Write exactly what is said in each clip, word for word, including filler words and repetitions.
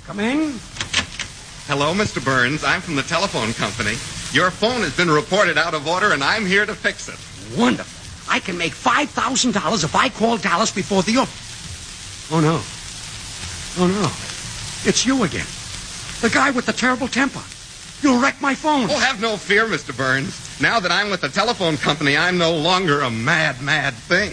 Come in. Hello, Mister Burns. I'm from the telephone company. Your phone has been reported out of order, and I'm here to fix it. Wonderful. I can make five thousand dollars if I call Dallas before the... Oh, no. Oh, no. It's you again. The guy with the terrible temper. You'll wreck my phone. Oh, have no fear, Mister Burns. Now that I'm with the telephone company, I'm no longer a mad, mad thing.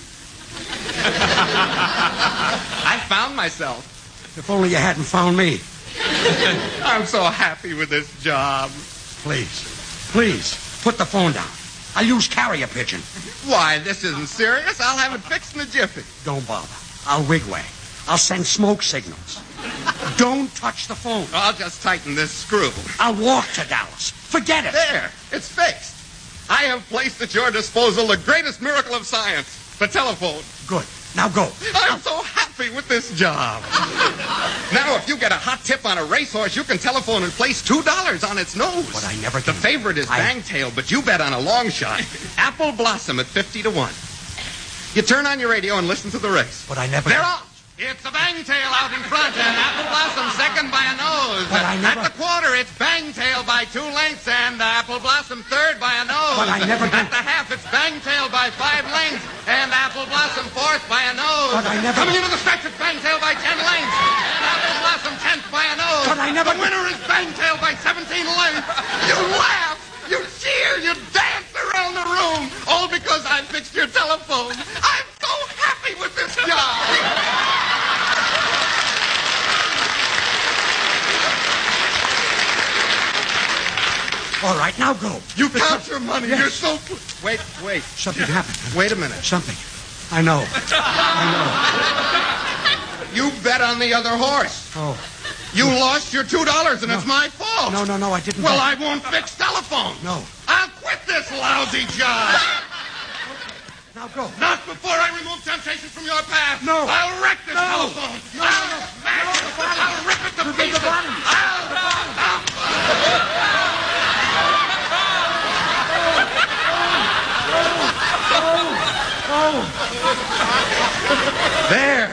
I found myself. If only you hadn't found me. I'm so happy with this job. Please, please, put the phone down. I'll use carrier pigeon. Why, this isn't serious. I'll have it fixed in a jiffy. Don't bother. I'll wigwag. I'll send smoke signals. Don't touch the phone. I'll just tighten this screw. I'll walk to Dallas. Forget it. There, it's fixed. I have placed at your disposal the greatest miracle of science, the telephone. Good. Now go. I'm now. so happy with this job. Now, if you get a hot tip on a racehorse, you can telephone and place two dollars on its nose. But I never The can. favorite is I... Bangtail, but you bet on a long shot. Apple Blossom at fifty to one. You turn on your radio and listen to the race. But I never... They're off. It's a Bangtail out in front, and Apple Blossom second by a nose. But I never... At the quarter, it's Bangtail by two lengths, and Apple Blossom third by a nose. But I never... At the half, it's Bangtail by five lengths, and Apple Blossom fourth by a nose. But I never... Coming into the stretch, it's Bangtail by ten lengths, and Apple Blossom tenth by a nose. But I never... The winner is Bangtail by seventeen lengths. You laugh, you cheer, you dance around the room, all because I fixed your telephone. I'm so happy with this job. All right, now go. You count your money. Yes. You're so... Wait, wait. Something happened. Wait a minute. Something. I know. I You bet on the other horse. know. Oh. You lost your two dollars, and No. it's my fault. No, no, no, I didn't... Well, bet. I won't fix telephones. No. I'll quit this lousy job. Now go. Not before I remove temptation from your path. No. I'll wreck this No. telephone. No, I'll no, smash no, it. the bottom. I'll rip it to The pieces. bottom. I'll... There.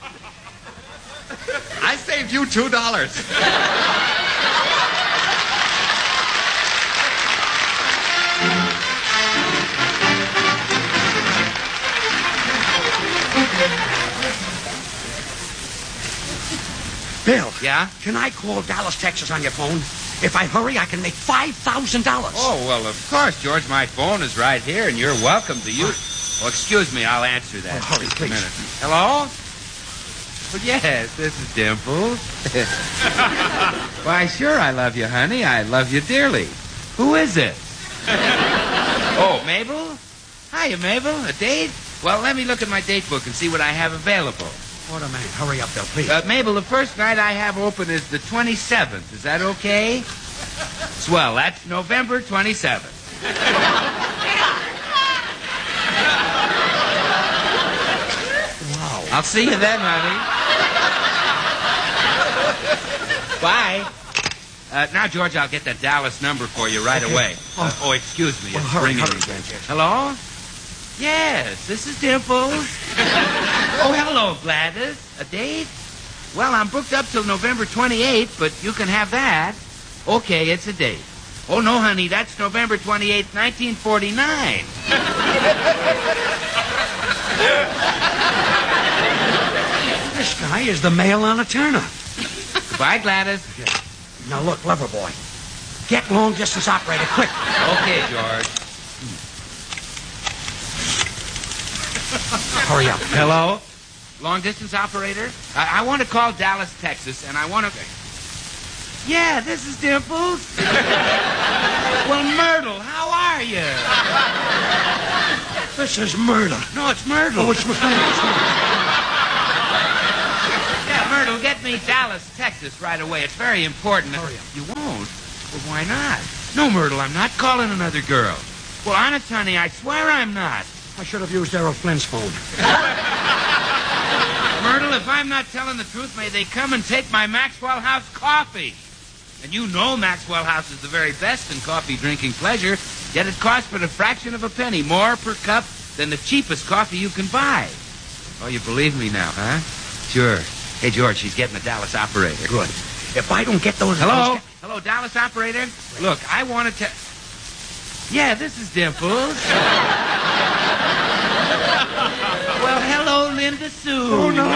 I saved you two dollars. Bill. Yeah? Can I call Dallas, Texas on your phone? If I hurry, I can make five thousand dollars. Oh, well, of course, George. My phone is right here, and you're welcome to use... Oh, excuse me. I'll answer that. Oh, hurry, Just a please. minute. Hello? Well, yes, this is Dimples. Why, sure, I love you, honey. I love you dearly. Who is it? Oh, Mabel? Hiya, Mabel. A date? Well, let me look at my date book and see what I have available. What a man. Hurry up, Bill, please. Uh, Mabel, the first night I have open is the twenty-seventh. Is that okay? Swell. That's November twenty-seventh. Wow. I'll see you then, honey. Bye. Uh, now, George, I'll get that Dallas number for you right Okay. away. Oh. Uh, oh, excuse me. Well, It's hurry, ringing hurry. again. Hello? Yes, this is Dimples. Oh, hello, Gladys. A date? Well, I'm booked up till November twenty-eighth, but you can have that. Okay, it's a date. Oh, no, honey, that's November twenty-eighth, nineteen forty-nine. This guy is the male Anna Turner. Goodbye, Gladys. Now, look, lover boy. Get long-distance operator, quick. Okay, George. Hurry up. Hello? Long distance operator? I, I want to call Dallas, Texas, and I want to... Yeah, this is Dimples. Well, Myrtle, how are you? This is murder. No, it's Myrtle. Oh, it's McClane. Yeah, Myrtle, get me Dallas, Texas right away. It's very important. Hurry up. You won't? Well, why not? No, Myrtle, I'm not calling another girl. Well, honest, honey, I swear I'm not. I should have used Errol Flynn's phone. Myrtle, if I'm not telling the truth, may they come and take my Maxwell House coffee. And you know Maxwell House is the very best in coffee drinking pleasure, yet it costs but a fraction of a penny more per cup than the cheapest coffee you can buy. Oh, you believe me now, huh? Sure. Hey, George, she's getting the Dallas operator. Good. If I don't get those... Hello? those- Hello, Dallas operator? Look, I want to... Yeah, this is Dimples. Well, hello, Linda Sue. Oh, no.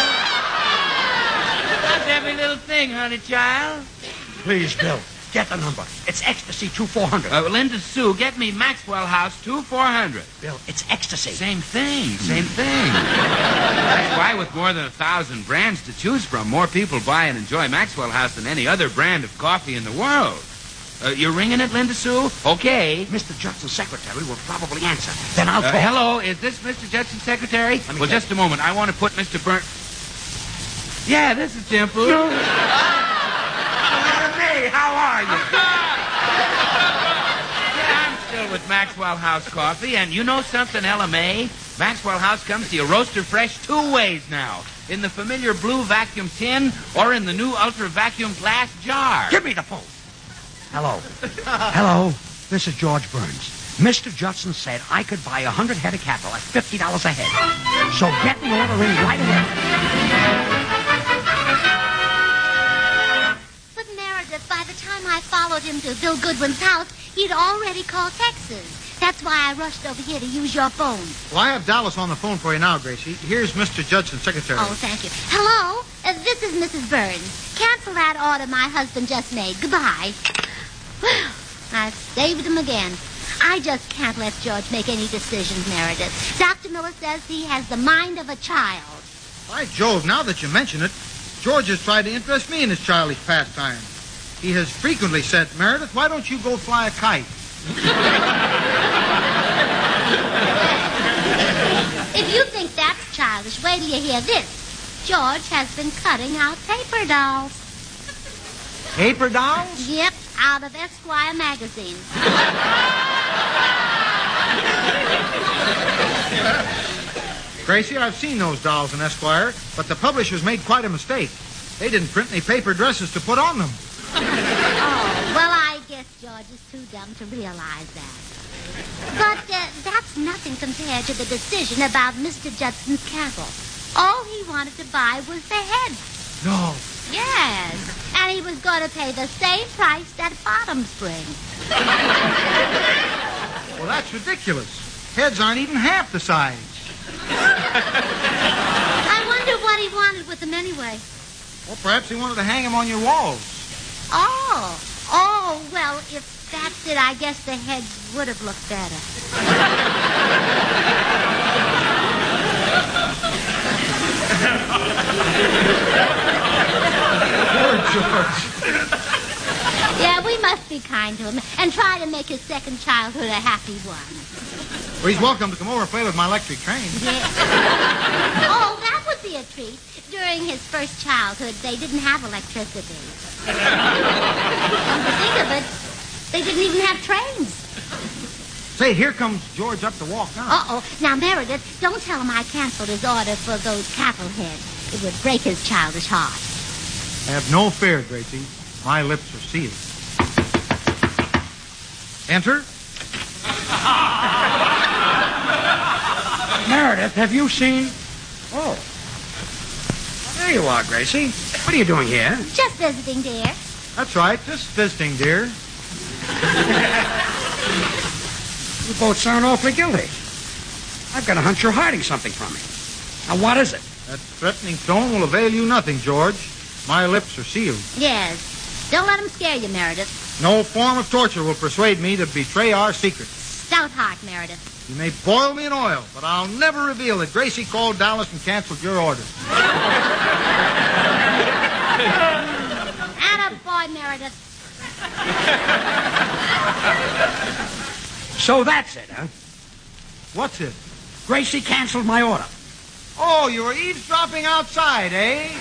How's every little thing, honey child? Please, Bill, get the number. It's Ecstasy two four hundred. Uh, Linda Sue, get me Maxwell House two four hundred. Bill, it's Ecstasy. Same thing, same thing. That's why with more than a thousand brands to choose from, more people buy and enjoy Maxwell House than any other brand of coffee in the world. Uh, you're ringing it, Linda Sue? Okay. Mister Judson's secretary will probably answer. Then I'll Uh, talk. hello, is this Mister Judson's secretary? Let me Well, check. just a moment. I want to put Mister Burn... Yeah, this is Dimple. Hey, how are you? Yeah, I'm still with Maxwell House Coffee, and you know something, Ella May? Maxwell House comes to you roaster fresh two ways now. In the familiar blue vacuum tin or in the new ultra vacuum glass jar. Give me the phone. Hello. Hello. This is George Burns. Mister Judson said I could buy a hundred head of cattle at fifty dollars a head. So get the order in right away. But Meredith, by the time I followed him to Bill Goodwin's house, he'd already called Texas. That's why I rushed over here to use your phone. Well, I have Dallas on the phone for you now, Gracie. Here's Mister Judson's secretary. Oh, thank you. Hello? Uh, this is Missus Burns. Cancel that order my husband just made. Goodbye. Well, I saved him again. I just can't let George make any decisions, Meredith. Doctor Miller says he has the mind of a child. By Jove, now that you mention it, George has tried to interest me in his childish pastime. He has frequently said, Meredith, why don't you go fly a kite? If you think that's childish, wait till you hear this. George has been cutting out paper dolls. Paper dolls? Yep, out of Esquire magazine. Gracie, I've seen those dolls in Esquire, but the publishers made quite a mistake. They didn't print any paper dresses to put on them. Oh, well, I guess George is too dumb to realize that. But uh, that's nothing compared to the decision about Mister Judson's cattle. All he wanted to buy was the head. No. Yes, and he was going to pay the same price that Bottom Spring. Well, that's ridiculous. Heads aren't even half the size. I wonder what he wanted with them anyway. Well, perhaps he wanted to hang them on your walls. Oh, oh, well, if that's it, I guess the heads would have looked better. Poor George. Yeah, we must be kind to him and try to make his second childhood a happy one. Well, he's welcome to come over and play with my electric train. Yeah. Oh, that would be a treat. During his first childhood, they didn't have electricity. Come to think of it, they didn't even have trains. Say, here comes George up the walk now. Uh-oh. Now, Meredith, don't tell him I canceled his order for those cattle heads. It would break his childish heart. Have no fear, Gracie. My lips are sealed. Enter. Meredith, have you seen... Oh. There you are, Gracie. What are you doing here? Just visiting, dear. That's right. Just visiting, dear. You both sound awfully guilty. I've got a hunch you're hiding something from me. Now, what is it? That threatening tone will avail you nothing, George. My lips are sealed. Yes. Don't let him scare you, Meredith. No form of torture will persuade me to betray our secret. Stout heart, Meredith. You may boil me in oil, but I'll never reveal that Gracie called Dallas and canceled your order. Attaboy, Meredith. So that's it, huh? What's it? Gracie canceled my order. Oh, you were eavesdropping outside, eh?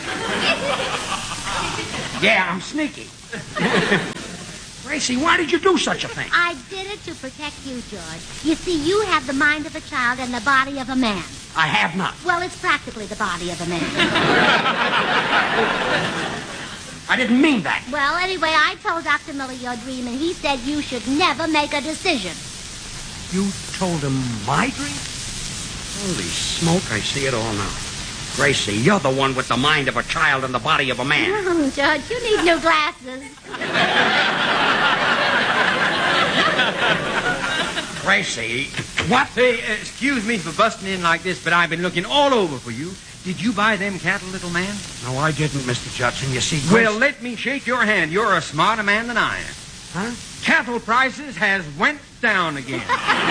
Yeah, I'm sneaky. Gracie, why did you do such a thing? I did it to protect you, George. You see, you have the mind of a child and the body of a man. I have not. Well, it's practically the body of a man. I didn't mean that. Well, anyway, I told Doctor Miller your dream, and he said you should never make a decision. You told him my dream? Holy smoke, I see it all now. Gracie, you're the one with the mind of a child and the body of a man. Oh, George, you need new glasses. Gracie, what? Hey, uh, excuse me for busting in like this, but I've been looking all over for you. Did you buy them cattle, little man? No, I didn't, Mister Judson. You see, Gracie... Well, let me shake your hand. You're a smarter man than I am. Huh? Cattle prices has went down again.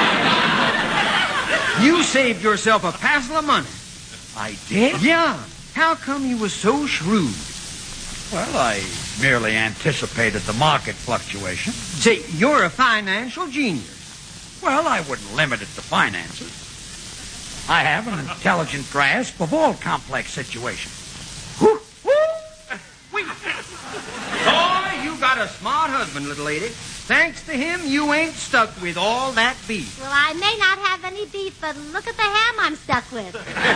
You saved yourself a passel of money. I did? Yeah. How come you were so shrewd? Well, I merely anticipated the market fluctuation. Say, you're a financial genius. Well, I wouldn't limit it to finances. I have an intelligent grasp of all complex situations. Whoo, whoo. Boy, you got a smart husband, little lady. Thanks to him, you ain't stuck with all that beef. Well, I may not have any beef, but look at the ham I'm stuck with.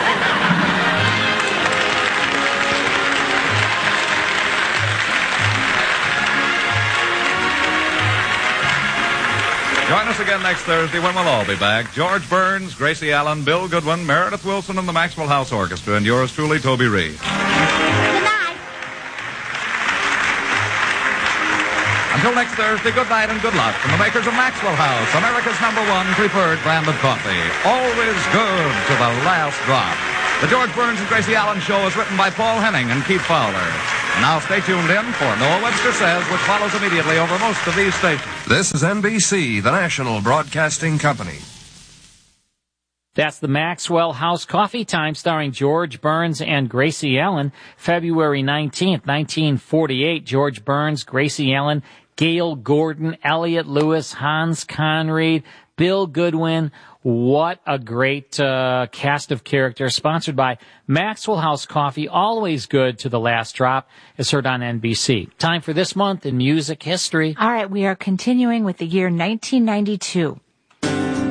Join us again next Thursday when we'll all be back. George Burns, Gracie Allen, Bill Goodwin, Meredith Wilson, and the Maxwell House Orchestra, and yours truly, Toby Reed. Good night. Until next Thursday, good night and good luck from the makers of Maxwell House, America's number one preferred brand of coffee. Always good to the last drop. The George Burns and Gracie Allen Show is written by Paul Henning and Keith Fowler. Now stay tuned in for Noah Webster Says, which follows immediately over most of these stations. This is N B C, the national broadcasting company. That's the Maxwell House Coffee Time starring George Burns and Gracie Allen. February nineteenth, nineteen forty-eight, George Burns, Gracie Allen, Gail Gordon, Elliot Lewis, Hans Conried, Bill Goodwin. What a great uh, cast of characters, sponsored by Maxwell House Coffee, always good to the last drop, is heard on N B C. Time for this month in music history. All right, we are continuing with the year nineteen ninety-two.